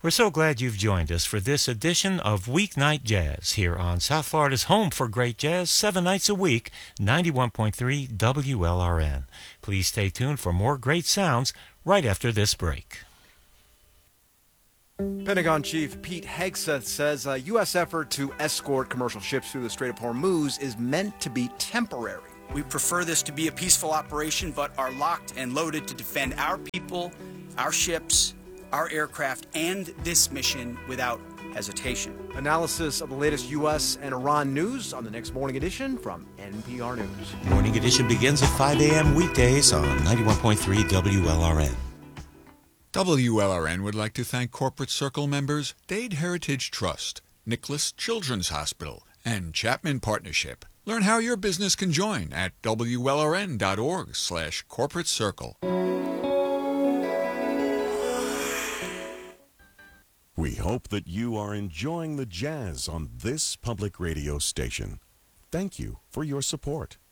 We're so glad you've joined us for this edition of Weeknight Jazz here on South Florida's home for great jazz, 7 nights a week, 91.3 WLRN. Please stay tuned for more great sounds right after this break. Pentagon Chief Pete Hegseth says a U.S. effort to escort commercial ships through the Strait of Hormuz is meant to be temporary. We prefer this to be a peaceful operation, but are locked and loaded to defend our people, our ships, our aircraft, and this mission without hesitation. Analysis of the latest U.S. and Iran news on the next Morning Edition from NPR News. Morning Edition begins at 5 a.m. weekdays on 91.3 WLRN. WLRN would like to thank Corporate Circle members Dade Heritage Trust, Nicholas Children's Hospital, and Chapman Partnership. Learn how your business can join at WLRN.org/corporate circle. We hope that you are enjoying the jazz on this public radio station. Thank you for your support.